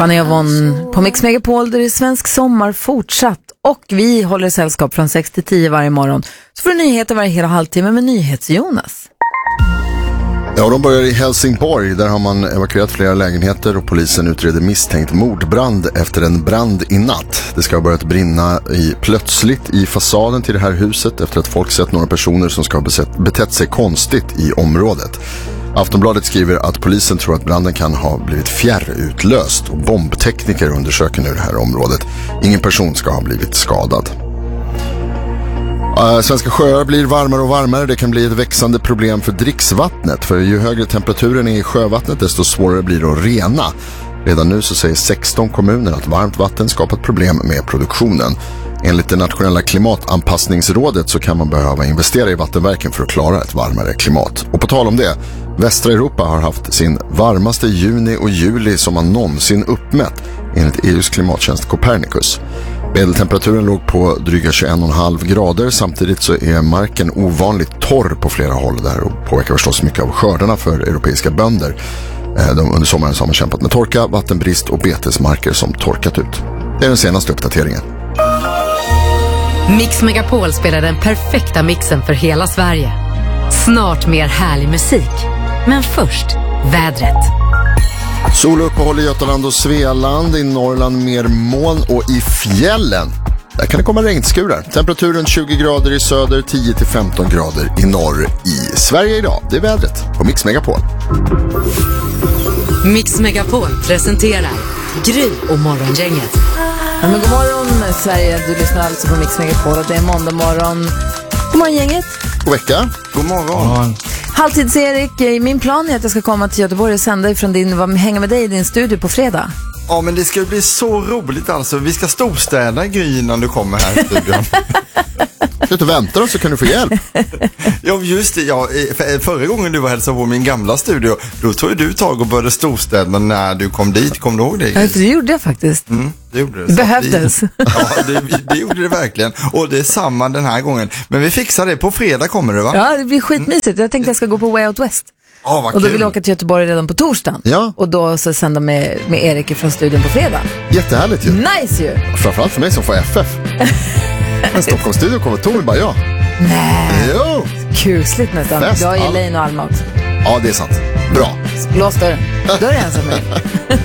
Fanny Avon på Mix Megapol där det är svensk sommar fortsatt. Och vi håller sällskap från 6 till 10 varje morgon. Så får du nyheter varje hela halvtimme med NyhetsJonas. Ja, de börjar i Helsingborg. Där har man evakuerat flera lägenheter och polisen utreder misstänkt mordbrand efter en brand i natt. Det ska ha börjat brinna plötsligt i fasaden till det här huset efter att folk sett några personer som ska ha betett sig konstigt i området. Aftonbladet skriver att polisen tror att branden kan ha blivit fjärrutlöst och bombtekniker undersöker nu det här området. Ingen person ska ha blivit skadad. Svenska sjöar blir varmare och varmare. Det kan bli ett växande problem för dricksvattnet. För ju högre temperaturen är i sjövattnet desto svårare blir det att rena. Redan nu så säger 16 kommuner att varmt vatten skapat problem med produktionen. Enligt det nationella klimatanpassningsrådet så kan man behöva investera i vattenverken för att klara ett varmare klimat. Och på tal om det, västra Europa har haft sin varmaste juni och juli som man någonsin uppmätt enligt EUs klimattjänst Copernicus. Medeltemperaturen låg på dryga 21,5 grader. Samtidigt så är marken ovanligt torr på flera håll där och påverkar förstås mycket av skördarna för europeiska bönder. Under sommaren så har man kämpat med torka, vattenbrist och betesmarker som torkat ut. Det är den senaste uppdateringen. Mix Megapol spelar den perfekta mixen för hela Sverige. Snart mer härlig musik. Men först, vädret. Soluppehåll i Götaland och Svealand, i Norrland mer moln och i fjällen. Där kan det komma regnskurar. Temperaturen 20 grader i söder, 10-15 grader i norr i Sverige idag. Det är vädret på Mix Megapol. Mix Megapol presenterar Gry och Morgongänget. Ja, men god morgon Sverige, du lyssnar alltså på Mix Megapol och det är måndag morgon. God morgon gänget. God vecka. God morgon. Halvtids-Erik, min plan är att jag ska komma till Göteborg och sända ifrån hänga med dig i din studio på fredag. Ja, men det ska bli så roligt alltså. Vi ska storstäda Gry innan du kommer här i studion. Ska du vänta då så kan du få hjälp. Ja, just det. Ja, förra gången du var hälsade på min gamla studio, då tog du tag och började storstäda när du kom dit. Kommer du ihåg det? Ja, det gjorde jag faktiskt. Det gjorde det. Behövdes. Ja, det gjorde det verkligen. Och det är samma den här gången. Men vi fixar det. På fredag kommer det, va? Ja, det blir skitmysigt. Jag tänkte jag ska gå på Way Out West. Och då vill jag åka till Göteborg redan på torsdagen. Ja. Och då så sända med Erik från studion på fredag. Jättehärligt ju. Nice ju. Framförallt för mig som får FF. En Stockholmsstudio kommer Tom bara jag. Nej. Jo. Kusligt nästan. Fest, Jag är Elaine och Alma också. Ja, det är sant. Bra. Lås dörren. Dörren ensam med.